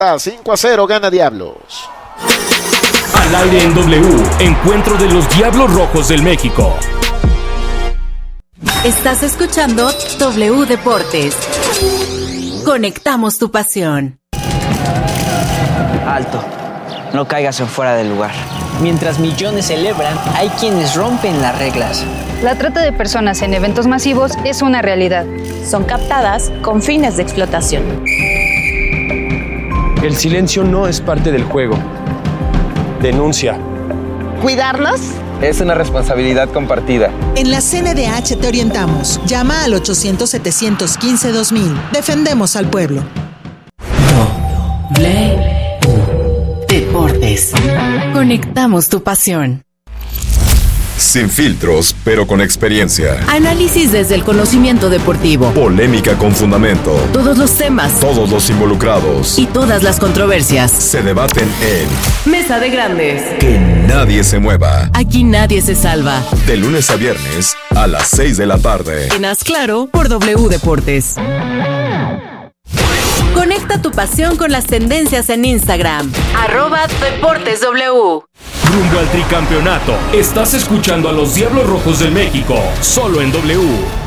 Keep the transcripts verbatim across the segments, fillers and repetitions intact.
cinco a cero gana Diablos. Al aire en W, encuentro de los Diablos Rojos del México. Estás escuchando W Deportes. Conectamos tu pasión. Alto, no caigas en fuera del lugar. Mientras millones celebran, hay quienes rompen las reglas. La trata de personas en eventos masivos es una realidad. Son captadas con fines de explotación. El silencio no es parte del juego. Denuncia. ¿Cuidarnos? Es una responsabilidad compartida. En la C N D H te orientamos. Llama al ochocientos, setecientos quince, dos mil. Defendemos al pueblo. W Deportes. Conectamos tu pasión. Sin filtros, pero con experiencia. Análisis desde el conocimiento deportivo. Polémica con fundamento. Todos los temas. Todos los involucrados. Y todas las controversias. Se debaten en Mesa de Grandes. Que nadie se mueva. Aquí nadie se salva. De lunes a viernes a las seis de la tarde. En Haz Claro por W Deportes. Conecta tu pasión con las tendencias en Instagram. Arroba Deportes W. Rumbo al tricampeonato. Estás escuchando a los Diablos Rojos del México. Solo en W.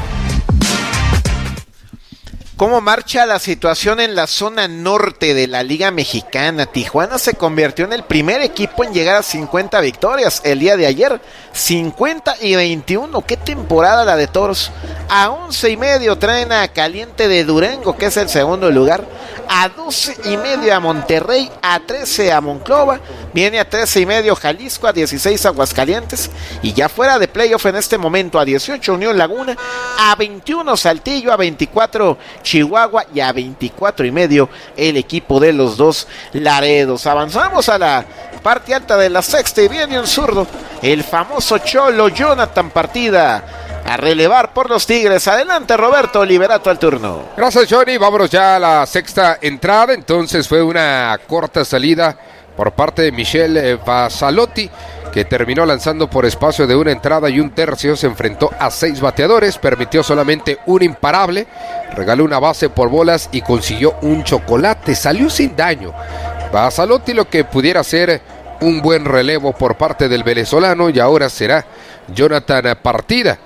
¿Cómo marcha la situación en la zona norte de la Liga Mexicana? Tijuana se convirtió en el primer equipo en llegar a cincuenta victorias el día de ayer. cincuenta y veintiuno. ¿Qué temporada la de Toros? A once y medio traen a Caliente de Durango, que es el segundo lugar. A doce y medio a Monterrey, a trece a Monclova, viene a trece y medio Jalisco, a dieciséis Aguascalientes, y ya fuera de playoff en este momento a dieciocho Unión Laguna, a veintiuno Saltillo, a veinticuatro Chihuahua y a veinticuatro y medio el equipo de los dos Laredos. Avanzamos a la parte alta de la sexta y viene un zurdo, el famoso Cholo Jonathan Partida, a relevar por los Tigres. Adelante, Roberto Liberato, al turno. Gracias, Johnny. Vámonos ya a la sexta entrada. Entonces fue una corta salida por parte de Michel Vasalotti, que terminó lanzando por espacio de una entrada y un tercio. Se enfrentó a seis bateadores, permitió solamente un imparable, regaló una base por bolas y consiguió un chocolate. Salió sin daño. Vasalotti, lo que pudiera ser un buen relevo por parte del venezolano, y ahora será Jonathan Partida.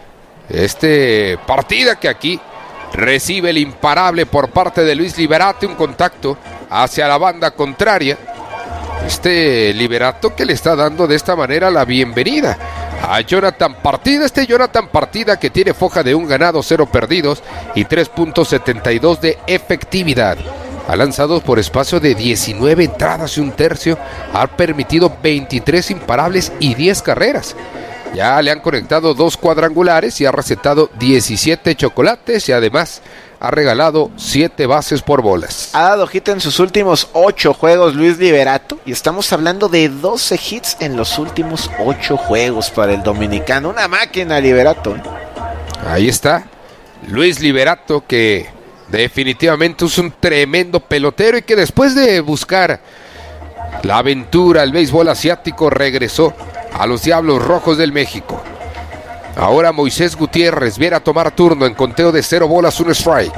Este Partida que aquí recibe el imparable por parte de Luis Liberato, un contacto hacia la banda contraria. Este Liberato que le está dando de esta manera la bienvenida a Jonathan Partida. Este Jonathan Partida que tiene foja de un ganado, cero perdidos y tres punto setenta y dos de efectividad. Ha lanzado por espacio de diecinueve entradas y un tercio. Ha permitido veintitrés imparables y diez carreras. Ya le han conectado dos cuadrangulares y ha recetado diecisiete chocolates y además ha regalado siete bases por bolas. Ha dado hit en sus últimos ocho juegos Luis Liberato, y estamos hablando de doce hits en los últimos ocho juegos para el dominicano. Una máquina, Liberato. Ahí está Luis Liberato, que definitivamente es un tremendo pelotero y que después de buscar la aventura, el béisbol asiático, regresó a los Diablos Rojos del México. Ahora Moisés Gutiérrez viene a tomar turno en conteo de cero bolas, un strike.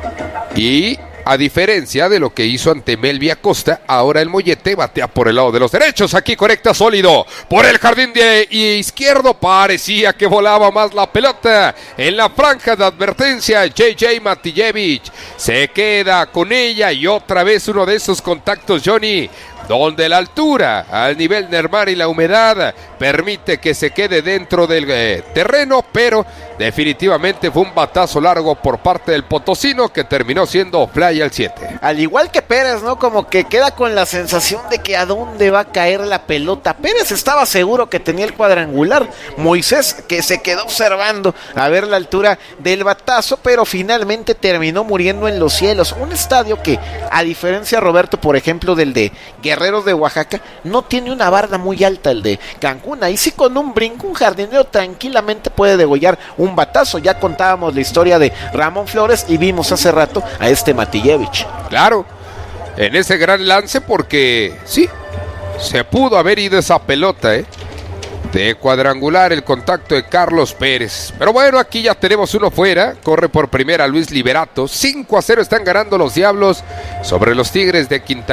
Y a diferencia de lo que hizo ante Melvi Acosta, ahora el Mollete batea por el lado de los derechos. Aquí conecta sólido por el jardín de izquierdo. Parecía que volaba más la pelota en la franja de advertencia. J J Matijevich se queda con ella y otra vez uno de esos contactos, Johnny, donde la altura al nivel del mar y la humedad permite que se quede dentro del eh, terreno, pero definitivamente fue un batazo largo por parte del potosino que terminó siendo fly al siete. Al igual que Pérez, ¿no? Como que queda con la sensación de que a dónde va a caer la pelota. Pérez estaba seguro que tenía el cuadrangular. Moisés, que se quedó observando a ver la altura del batazo, pero finalmente terminó muriendo en los cielos. Un estadio que, a diferencia, Roberto, por ejemplo, del de Guerreros de Oaxaca, no tiene una barda muy alta, el de Cancún. Ahí sí, con un brinco, un jardinero tranquilamente puede degollar un batazo. Ya contábamos la historia de Ramón Flores y vimos hace rato a este Matijevich. Claro, en ese gran lance, porque sí, se pudo haber ido esa pelota, ¿eh? de cuadrangular el contacto de Carlos Pérez. Pero bueno, aquí ya tenemos uno fuera. Corre por primera Luis Liberato. cinco a cero están ganando los Diablos sobre los Tigres de Quintana.